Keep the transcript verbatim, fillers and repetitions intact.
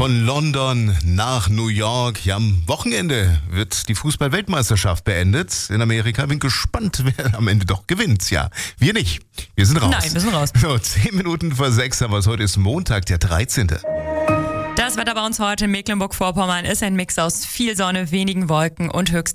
Von London nach New York. Ja, am Wochenende wird die Fußball-Weltmeisterschaft beendet in Amerika. Bin gespannt, wer am Ende doch gewinnt. Ja, wir nicht. Wir sind raus. Nein, wir sind raus. So, zehn Minuten vor sechs haben wir es. Heute ist Montag, der dreizehnte Das Wetter bei uns heute in Mecklenburg-Vorpommern ist ein Mix aus viel Sonne, wenigen Wolken und höchst